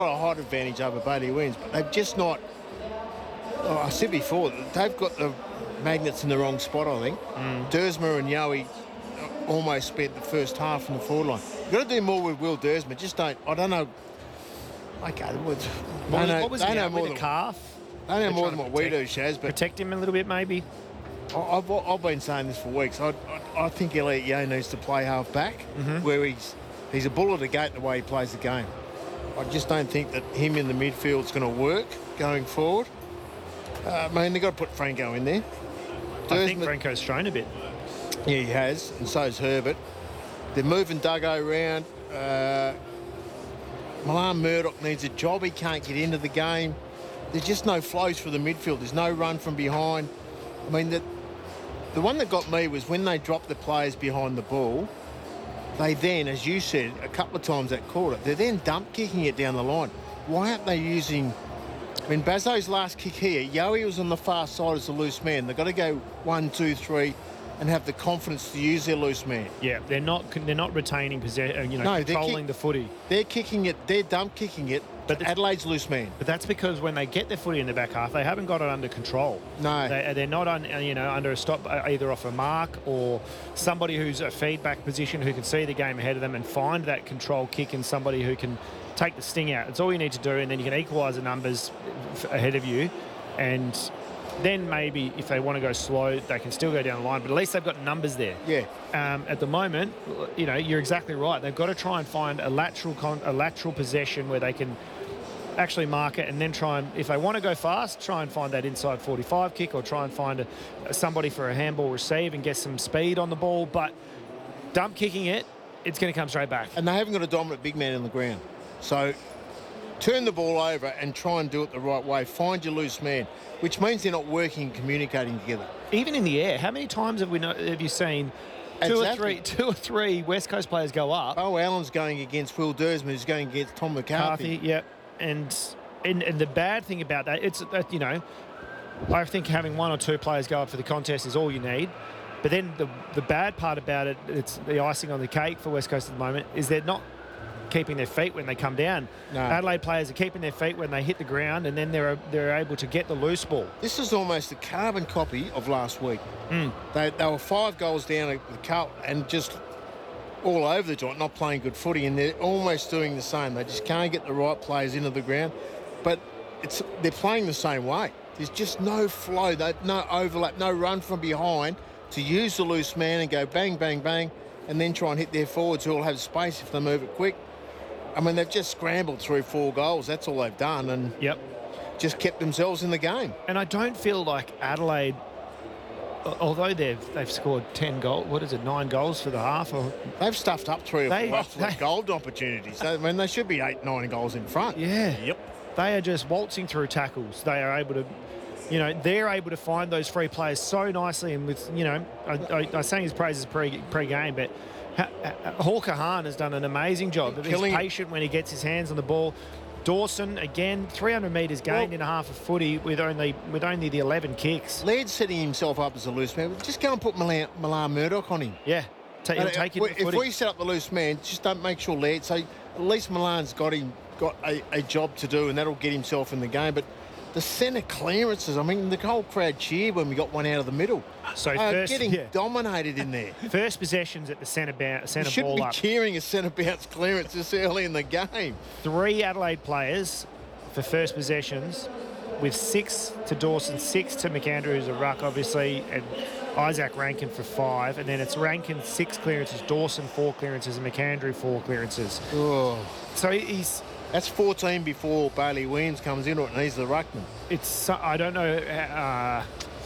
got a height advantage over Bailey Williams, but they've just not. Oh, I said before, they've got the magnets in the wrong spot, I think. Dersma and Yowie almost spent the first half in the forward line. You've got to do more with Will Dersma. Just don't. I don't know. Okay, What was he out with, a calf? They know more than what we do, Shaz. But protect him a little bit, maybe. I've been saying this for weeks. I think Elliot Yeo needs to play half back, where he's a bull at the gate the way he plays the game. I just don't think that him in the midfield is going to work going forward. They've got to put Franco in there. I think Franco's shown a bit. Yeah, he has, and so's Herbert. They're moving Duggo around. Milan Murdoch needs a job. He can't get into the game. There's just no flows for the midfield. There's no run from behind. I mean, the one that got me was when they dropped the players behind the ball, they then, as you said a couple of times that quarter, they're then dump kicking it down the line. Why aren't they using... I mean, Bazzo's last kick here, Yowie was on the far side as a loose man. They've got to go 1, 2, 3 and have the confidence to use their loose man. Yeah, they're not retaining possession, controlling the footy. They're kicking it, they're dump kicking it, but Adelaide's loose man. But that's because when they get their footy in the back half, they haven't got it under control. No. They're not under a stop, either off a mark or somebody who's a feedback position who can see the game ahead of them and find that control kick in somebody who can take the sting out. It's all you need to do, and then you can equalise the numbers ahead of you. And then maybe if they want to go slow, they can still go down the line, but at least they've got numbers there. Yeah. At the moment, you're exactly right. They've got to try and find a lateral possession where they can actually mark it, and then try and, if they want to go fast, try and find that inside 45 kick, or try and find somebody for a handball receive and get some speed on the ball. But dump kicking it, it's going to come straight back. And they haven't got a dominant big man in the ground. So turn the ball over and try and do it the right way. Find your loose man, which means they're not working and communicating together. Even in the air, how many times have you seen two or three West Coast players go up? Oh, Allen's going against Will Dersma, who's going against Tom McCarthy. Yep. And the bad thing about that, it's that, I think having 1 or 2 players go up for the contest is all you need. But then the bad part about it, it's the icing on the cake for West Coast at the moment, is they're not keeping their feet when they come down. No. Adelaide players are keeping their feet when they hit the ground, and then they're able to get the loose ball. This is almost a carbon copy of last week. They were 5 goals down at the Carlton and just all over the joint, not playing good footy, and they're almost doing the same. They just can't get the right players into the ground, but they're playing the same way. There's just no flow, no overlap, no run from behind to use the loose man and go bang, bang, bang, and then try and hit their forwards who will have space if they move it quick. I mean, they've just scrambled through 4 goals. That's all they've done, and just kept themselves in the game. And I don't feel like Adelaide, although they've scored 10 goals, 9 goals for the half? They've stuffed up 3 or 4 goal opportunities. I mean, they should be 8, 9 goals in front. Yeah. Yep. They are just waltzing through tackles. They are able to, they're able to find those free players so nicely. And with, I sang his praises pre-game, but Hawker Hahn has done an amazing job. He's patient when he gets his hands on the ball. Dawson, again, 300 metres gained in a half of footy with only the 11 kicks. Laird's setting himself up as a loose man. Just go and put Milan Murdoch on him. Yeah. If we set up the loose man, just don't make sure Laird... So at least Milan's got a job to do, and that'll get himself in the game. But the centre clearances, I mean, the whole crowd cheered when we got one out of the middle. So getting dominated in there. First possessions at the centre ball up. You shouldn't be cheering a centre bounce clearance this early in the game. 3 Adelaide players for first possessions, with 6 to Dawson, 6 to McAndrew, who's a ruck, obviously, and Isaac Rankin for 5. And then it's Rankin 6 clearances, Dawson 4 clearances, and McAndrew 4 clearances. Oh. So that's 14 before Bailey Williams comes into it, and he's the ruckman. I don't know.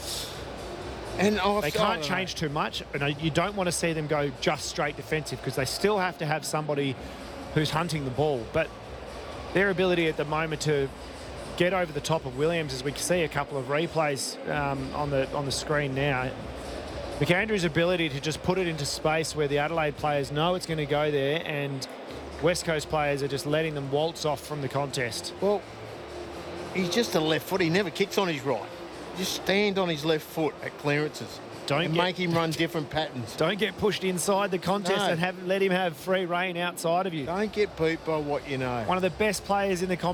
They can't change too much. You don't want to see them go just straight defensive, because they still have to have somebody who's hunting the ball. But their ability at the moment to get over the top of Williams, as we can see a couple of replays on the screen now. McAndrew's ability to just put it into space where the Adelaide players know it's going to go there, and West Coast players are just letting them waltz off from the contest. Well, he's just a left foot. He never kicks on his right. Just stand on his left foot at clearances. Don't and get- make him run different patterns. Don't get pushed inside the contest No. and let him have free reign outside of you. Don't get beat by what you know. One of the best players in the competition.